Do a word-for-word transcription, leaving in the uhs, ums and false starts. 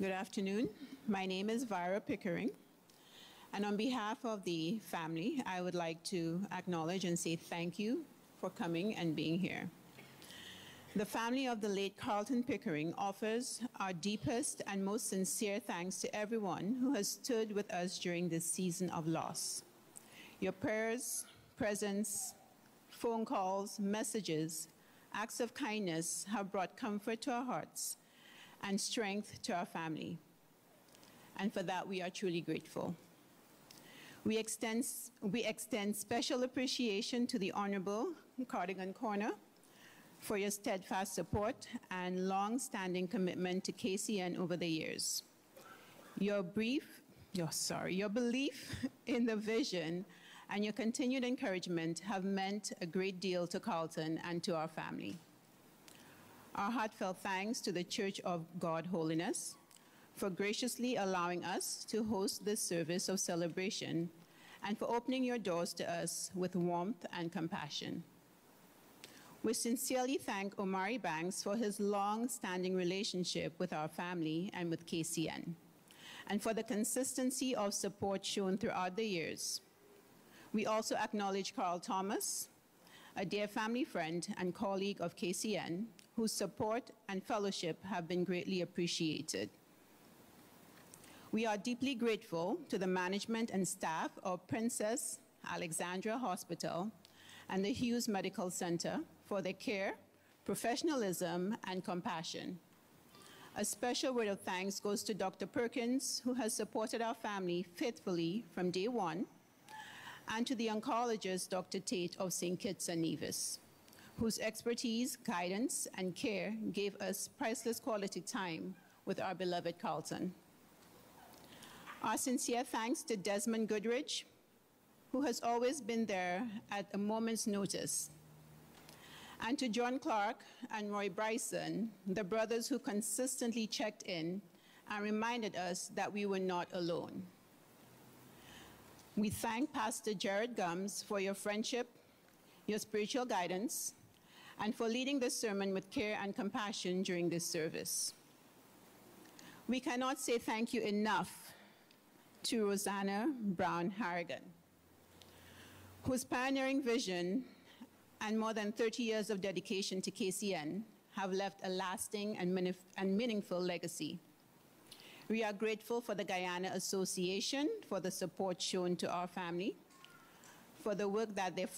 Good afternoon. My name is Vira Pickering, and on behalf of the family, I would like to acknowledge and say thank you for coming and being here. The family of the late Carlton Pickering offers our deepest and most sincere thanks to everyone who has stood with us during this season of loss. Your prayers, presence, phone calls, messages, acts of kindness have brought comfort to our hearts and strength to our family. And for that, we are truly grateful. We extend, we extend special appreciation to the Honorable Cardigan Corner for your steadfast support and long-standing commitment to K C N over the years. Your brief, your, sorry, your belief in the vision and your continued encouragement have meant a great deal to Carlton and to our family. Our heartfelt thanks to the Church of God Holiness for graciously allowing us to host this service of celebration and for opening your doors to us with warmth and compassion. We sincerely thank Omari Banks for his long-standing relationship with our family and with K C N, and for the consistency of support shown throughout the years. We also acknowledge Carl Thomas, a dear family friend and colleague of K C N, whose support and fellowship have been greatly appreciated. We are deeply grateful to the management and staff of Princess Alexandra Hospital and the Hughes Medical Center for their care, professionalism, and compassion. A special word of thanks goes to Doctor Perkins, who has supported our family faithfully from day one, and to the oncologist, Doctor Tate of Saint Kitts and Nevis, whose expertise, guidance, and care gave us priceless quality time with our beloved Carlton. Our sincere thanks to Desmond Goodrich, who has always been there at a moment's notice, and to John Clark and Roy Bryson, the brothers who consistently checked in and reminded us that we were not alone. We thank Pastor Jared Gums for your friendship, your spiritual guidance, and for leading this sermon with care and compassion during this service. We cannot say thank you enough to Rosanna Brown Harrigan, whose pioneering vision and more than thirty years of dedication to K C N have left a lasting and, and meaningful legacy. We are grateful for the Guyana Association for the support shown to our family, for the work that they